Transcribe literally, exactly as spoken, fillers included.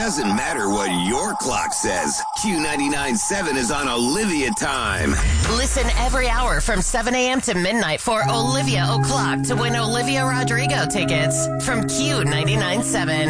doesn't matter what your clock says. Q ninety-nine point seven is on Olivia time. Listen every hour from seven a.m. to midnight for Olivia O'Clock to win Olivia Rodrigo tickets from Q ninety-nine point seven.